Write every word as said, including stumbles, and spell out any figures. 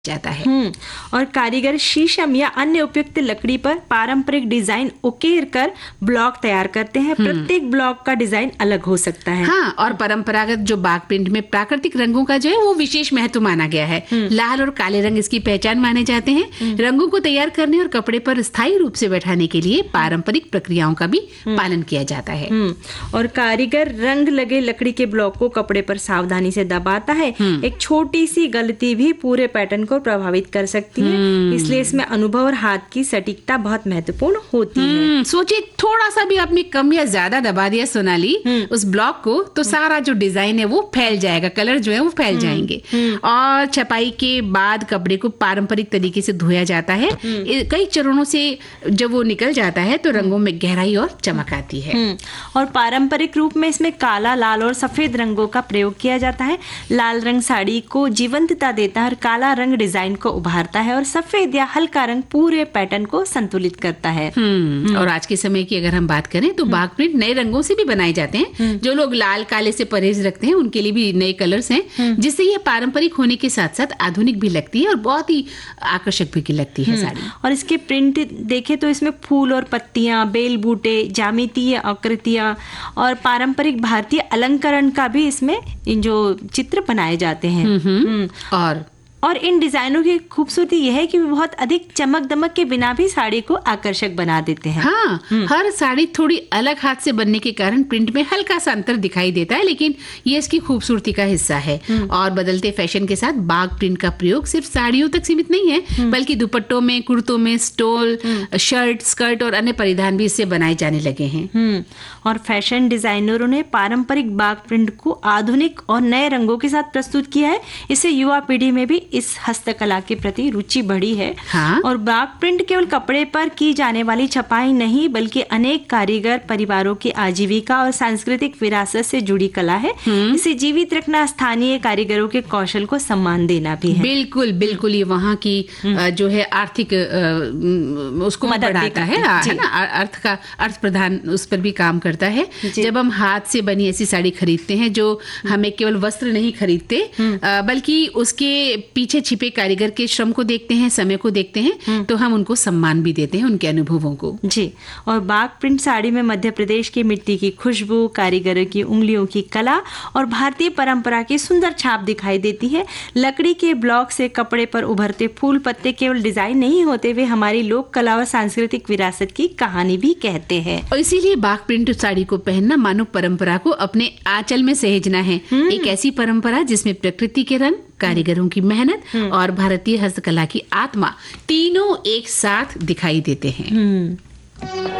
जाता है। हम्म और कारीगर शीशम या अन्य उपयुक्त लकड़ी पर पारंपरिक डिजाइन उकेर कर ब्लॉक तैयार करते हैं। प्रत्येक ब्लॉक का डिजाइन अलग हो सकता है। हाँ, और परंपरागत जो बाग प्रिंट में प्राकृतिक रंगों का जो है वो विशेष महत्व माना गया है। लाल और काले रंग इसकी पहचान माने जाते हैं। रंगों को तैयार करने और कपड़े पर स्थायी रूप से बैठाने के लिए पारंपरिक प्रक्रियाओं का भी पालन किया जाता है। और कारीगर रंग लगे लकड़ी के ब्लॉक को कपड़े पर सावधानी से दबाता है। एक छोटी सी गलती भी पूरे पैटर्न को प्रभावित कर सकती है, इसलिए इसमें अनुभव और हाथ की सटीकता बहुत महत्वपूर्ण होती है। सोचिए, थोड़ा सा भी आपने कम या ज्यादा दबा दिया सोनाली उस ब्लॉक को, तो सारा जो डिजाइन है वो फैल जाएगा, कलर जो है वो फैल जाएंगे। और छपाई के बाद कपड़े को पारंपरिक तरीके से धोया जाता है। कई चरणों से जब वो निकल जाता है तो रंगों में गहराई और चमक आती है। और पारंपरिक रूप में इसमें काला, लाल और सफेद रंगों का प्रयोग किया जाता है। लाल रंग साड़ी को जीवंतता देता है और काला रंग डिजाइन को उभारता है और सफेद या हल्का रंग पूरे पैटर्न को संतुलित करता है। और आज के समय की अगर हम बात करें तो बाग प्रिंट नए रंगों से भी बनाए जाते हैं। जो लोग लाल काले से परहेज रखते हैं उनके लिए भी नए कलर्स हैं, जिससे ये पारंपरिक होने के साथ साथ आधुनिक भी लगती है और बहुत ही आकर्षक भी लगती है साड़ी। और इसके प्रिंट देखें तो इसमें फूल और पत्तियां, बेल बूटे, ज्यामितीय आकृतियां और पारंपरिक भारतीय अलंकरण का भी इसमें जो चित्र बनाए जाते हैं। और और इन डिजाइनों की खूबसूरती यह है कि वे बहुत अधिक चमक दमक के बिना भी साड़ी को आकर्षक बना देते हैं। हाँ, हर साड़ी थोड़ी अलग हाथ से बनने के कारण प्रिंट में हल्का सा अंतर दिखाई देता है, लेकिन ये इसकी खूबसूरती का हिस्सा है। और बदलते फैशन के साथ बाग प्रिंट का प्रयोग सिर्फ साड़ियों तक सीमित नहीं है, बल्कि दुपट्टों में, कुर्तों में, स्टोल, शर्ट, स्कर्ट और अन्य परिधान भी इससे बनाए जाने लगे हैं। और फैशन डिजाइनरों ने पारंपरिक बाग प्रिंट को आधुनिक और नए रंगों के साथ प्रस्तुत किया है। इससे युवा पीढ़ी में भी इस हस्तकला के प्रति रुचि बढ़ी है। हाँ? और बाग प्रिंट केवल कपड़े पर की जाने वाली छपाई नहीं, बल्कि अनेक कारीगर परिवारों की आजीविका और सांस्कृतिक विरासत से जुड़ी कला है। इसे जीवित रखना स्थानीय कारीगरों के कौशल को सम्मान देना भी है। बिल्कुल बिल्कुल, ये वहाँ की जो है आर्थिक उसको मदद बढ़ाता है, है ना, अर्थ का अर्थ प्रधान उस पर भी काम करता है। जब हम हाथ से बनी ऐसी साड़ी खरीदते हैं जो हमें केवल वस्त्र नहीं खरीदते, बल्कि उसके पीछे छिपे कारीगर के श्रम को देखते हैं, समय को देखते हैं, तो हम उनको सम्मान भी देते हैं, उनके अनुभवों को। जी। और बाग प्रिंट साड़ी में मध्य प्रदेश की मिट्टी की खुशबू, कारीगरों की उंगलियों की कला और भारतीय परंपरा की सुंदर छाप दिखाई देती है। लकड़ी के ब्लॉक से कपड़े पर उभरते फूल पत्ते केवल डिजाइन नहीं होते, वे हमारी लोक कला और सांस्कृतिक विरासत की कहानी भी कहते हैं। और इसीलिए बाग प्रिंट साड़ी को पहनना मानव परंपरा को अपने आंचल में सहेजना है। एक ऐसी परंपरा जिसमें प्रकृति के रंग, कारीगरों की मेहनत और भारतीय हस्तकला की आत्मा तीनों एक साथ दिखाई देते हैं।